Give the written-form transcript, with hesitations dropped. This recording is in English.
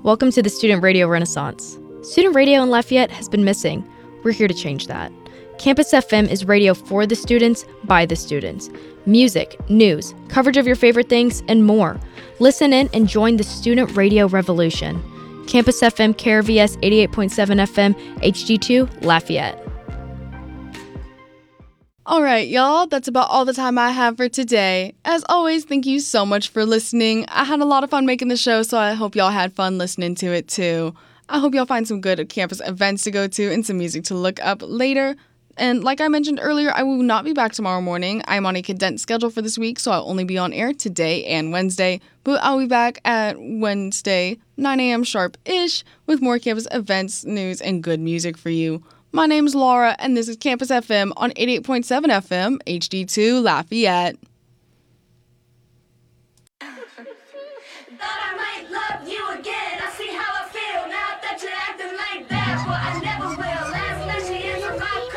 Welcome to the Student Radio Renaissance. Student radio in Lafayette has been missing. We're here to change that. Campus FM is radio for the students, by the students. Music, news, coverage of your favorite things, and more. Listen in and join the student radio revolution. Campus FM KRVS 88.7 FM HD2 Lafayette. All right, y'all, that's about all the time I have for today. As always, thank you so much for listening. I had a lot of fun making the show, so I hope y'all had fun listening to it too. I hope y'all find some good campus events to go to and some music to look up later. And like I mentioned earlier, I will not be back tomorrow morning. I'm on a condensed schedule for this week, so I'll only be on air today and Wednesday. But I'll be back at Wednesday, 9 a.m. sharp-ish, with more campus events, news, and good music for you. My name's Laura, and this is Campus FM on 88.7 FM, HD2 Lafayette. Thought I might love you again. I see how I feel now that you're acting like that, but I never will.